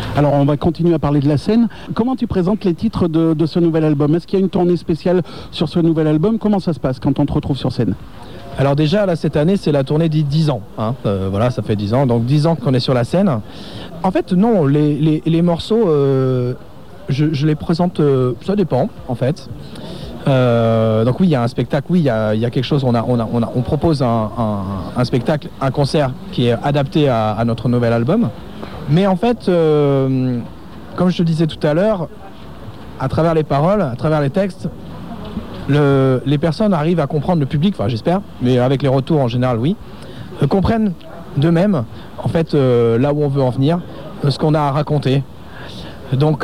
Alors on va continuer à parler de la scène. Comment tu présentes les titres de ce nouvel album? Est-ce qu'il y a une tournée spéciale sur ce nouvel album? Comment ça se passe quand on te retrouve sur scène? Alors déjà, là, cette année, c'est la tournée des 10 ans. Voilà, ça fait 10 ans. Donc 10 ans qu'on est sur la scène. En fait, non, les morceaux, je les présente, ça dépend, en fait. Donc oui, il y a un spectacle, oui, il y a quelque chose, on propose un spectacle, un concert qui est adapté à notre nouvel album. Mais en fait, comme je te disais tout à l'heure, à travers les paroles, à travers les textes, les personnes arrivent à comprendre, le public, enfin j'espère, mais avec les retours en général, oui, comprennent d'eux-mêmes, en fait, là où on veut en venir, ce qu'on a à raconter. Donc,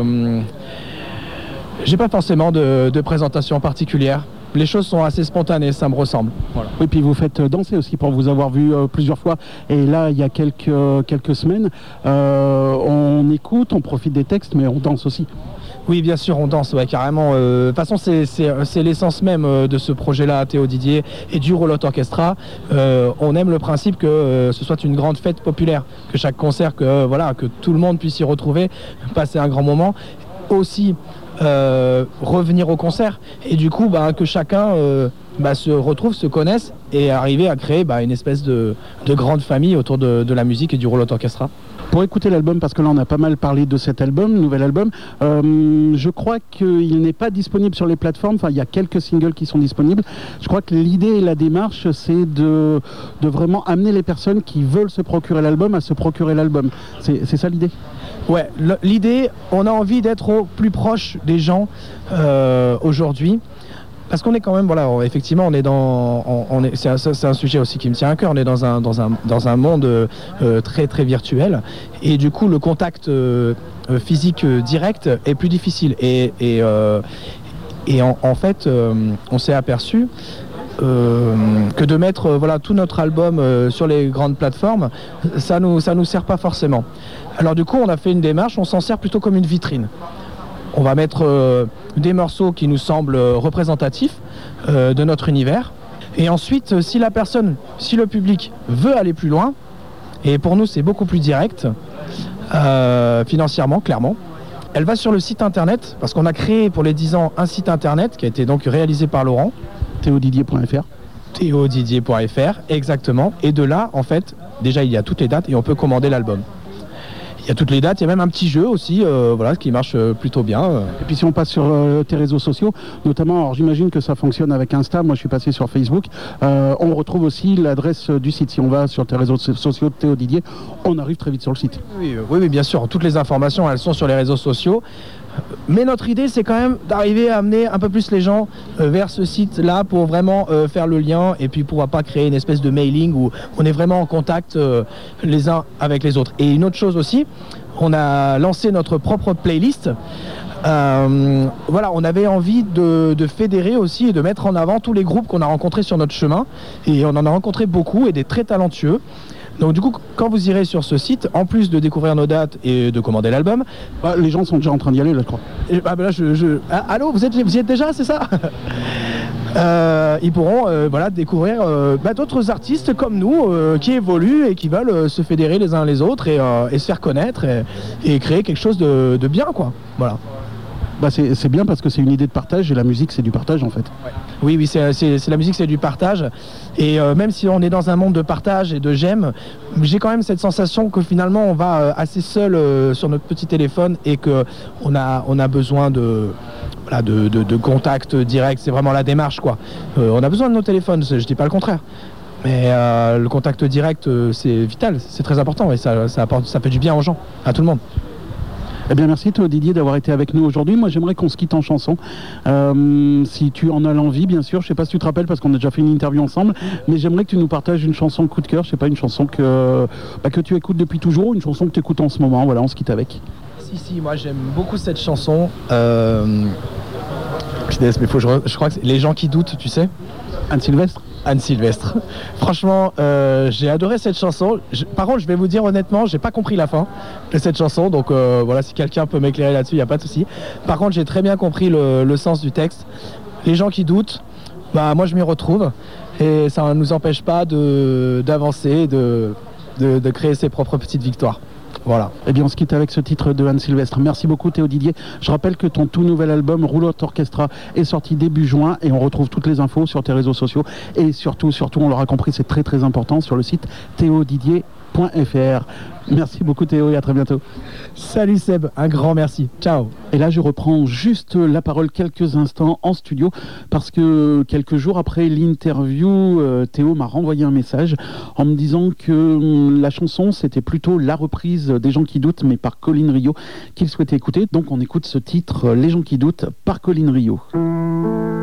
j'ai pas forcément de présentation particulière. Les choses sont assez spontanées, ça me ressemble. Voilà. Oui, puis vous faites danser aussi pour vous avoir vu plusieurs fois. Et là, il y a quelques semaines, on écoute, on profite des textes, mais on danse aussi. Oui, bien sûr, on danse, ouais, carrément. De toute façon, c'est l'essence même de ce projet-là, Théo Didier, et du Roulotte Orchestra. On aime le principe que ce soit une grande fête populaire, que chaque concert, que tout le monde puisse y retrouver, passer un grand moment. Aussi, revenir au concert et du coup que chacun se retrouve, se connaisse et arriver à créer une espèce de grande famille autour de la musique et du Roulotte Orchestra. Pour écouter l'album, parce que là on a pas mal parlé de cet album, nouvel album, je crois qu'il n'est pas disponible sur les plateformes, enfin il y a quelques singles qui sont disponibles. Je crois que l'idée et la démarche c'est de vraiment amener les personnes qui veulent se procurer l'album à se procurer l'album. C'est ça l'idée? Ouais, l'idée, on a envie d'être au plus proche des gens aujourd'hui. Parce qu'on est quand même, effectivement, on est c'est un sujet aussi qui me tient à cœur. On est dans un monde très très virtuel, et du coup le contact physique direct est plus difficile. Et en fait, on s'est aperçu que de mettre tout notre album sur les grandes plateformes, ça nous sert pas forcément. Alors du coup, on a fait une démarche, on s'en sert plutôt comme une vitrine. On va mettre des morceaux qui nous semblent représentatifs de notre univers. Et ensuite, si le public veut aller plus loin, et pour nous c'est beaucoup plus direct, financièrement, clairement, elle va sur le site internet, parce qu'on a créé pour les 10 ans un site internet qui a été donc réalisé par Laurent. Théodidier.fr. Théodidier.fr, exactement. Et de là, en fait, déjà il y a toutes les dates et on peut commander l'album. Il y a toutes les dates, il y a même un petit jeu aussi, qui marche plutôt bien. Et puis si on passe sur tes réseaux sociaux, notamment, alors j'imagine que ça fonctionne avec Insta, moi je suis passé sur Facebook, on retrouve aussi l'adresse du site. Si on va sur tes réseaux sociaux de Théo Didier, on arrive très vite sur le site. Oui, bien sûr, toutes les informations, elles sont sur les réseaux sociaux. Mais notre idée, c'est quand même d'arriver à amener un peu plus les gens vers ce site-là pour vraiment faire le lien et puis pourquoi pas créer une espèce de mailing où on est vraiment en contact les uns avec les autres. Et une autre chose aussi, on a lancé notre propre playlist. On avait envie de fédérer aussi et de mettre en avant tous les groupes qu'on a rencontrés sur notre chemin. Et on en a rencontré beaucoup et des très talentueux. Donc du coup, quand vous irez sur ce site, en plus de découvrir nos dates et de commander l'album, les gens sont déjà en train d'y aller, là, je crois. Et, là, allô, vous y êtes déjà, c'est ça? Ils pourront découvrir d'autres artistes comme nous qui évoluent et qui veulent se fédérer les uns les autres et se faire connaître et créer quelque chose de bien, quoi. Voilà. C'est bien parce que c'est une idée de partage et la musique c'est du partage en fait. Ouais. Oui, c'est la musique, c'est du partage. Et même si on est dans un monde de partage et de j'aime, j'ai quand même cette sensation que finalement on va assez seul sur notre petit téléphone et qu'on a besoin de contact direct. C'est vraiment la démarche, quoi. On a besoin de nos téléphones, je dis pas le contraire. Mais le contact direct, c'est vital, c'est très important et ça fait du bien aux gens, à tout le monde. Eh bien merci toi Didier d'avoir été avec nous aujourd'hui. Moi j'aimerais qu'on se quitte en chanson. Si tu en as l'envie bien sûr, je sais pas si tu te rappelles parce qu'on a déjà fait une interview ensemble, mais j'aimerais que tu nous partages une chanson coup de cœur, je sais pas, une chanson que tu écoutes depuis toujours, une chanson que tu écoutes en ce moment, voilà, on se quitte avec. Si, moi j'aime beaucoup cette chanson. Mais je crois que c'est Les gens qui doutent, tu sais. Anne Sylvestre. Anne Sylvestre. Franchement, j'ai adoré cette chanson. Par contre, je vais vous dire honnêtement, j'ai pas compris la fin de cette chanson. Donc si quelqu'un peut m'éclairer là-dessus, il n'y a pas de souci. Par contre, j'ai très bien compris le sens du texte. Les gens qui doutent, moi je m'y retrouve. Et ça ne nous empêche pas d'avancer, de créer ses propres petites victoires. Voilà. Eh bien, on se quitte avec ce titre de Anne Sylvestre. Merci beaucoup Théo Didier. Je rappelle que ton tout nouvel album Roulotte Orchestra est sorti début juin et on retrouve toutes les infos sur tes réseaux sociaux et surtout, on l'aura compris, c'est très très important sur le site théodidier.fr. Merci beaucoup Théo et à très bientôt. Salut Seb, un grand merci. Ciao. Et là, je reprends juste la parole quelques instants en studio parce que quelques jours après l'interview, Théo m'a renvoyé un message en me disant que la chanson, c'était plutôt la reprise des gens qui doutent, mais par Colline Rio, qu'il souhaitait écouter. Donc on écoute ce titre, Les gens qui doutent, par Colline Rio.